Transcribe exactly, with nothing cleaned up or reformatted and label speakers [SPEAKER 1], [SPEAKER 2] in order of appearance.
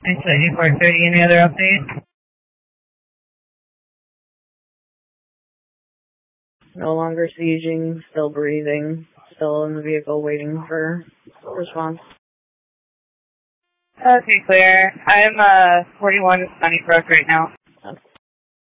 [SPEAKER 1] It's eighty-four thirty, any other updates? No longer sieging, still breathing, still in the vehicle waiting for response. Okay, clear. I'm uh forty-one Sunnybrook right now.